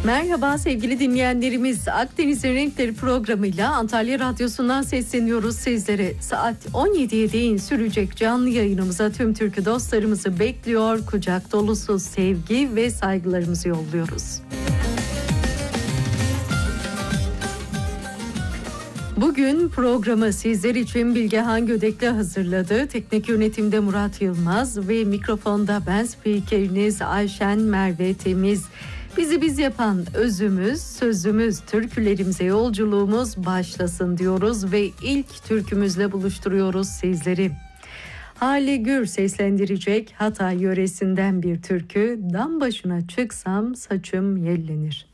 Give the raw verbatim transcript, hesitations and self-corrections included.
Merhaba sevgili dinleyenlerimiz. Akdeniz'in Renkleri programıyla Antalya Radyosu'ndan sesleniyoruz sizlere. Saat on yediye değin sürecek canlı yayınımıza tüm türkü dostlarımızı bekliyor. Kucak dolusu sevgi ve saygılarımızı yolluyoruz. Bugün programı sizler için Bilgehan Gödekli hazırladı. Teknik yönetimde Murat Yılmaz ve mikrofonda ben spikeriniz Ayşen Merve Temiz. Bizi biz yapan özümüz, sözümüz, türkülerimize yolculuğumuz başlasın diyoruz ve ilk türkümüzle buluşturuyoruz sizleri. Hale Gür seslendirecek Hatay yöresinden bir türkü. Dam başına çıksam saçım yellenir.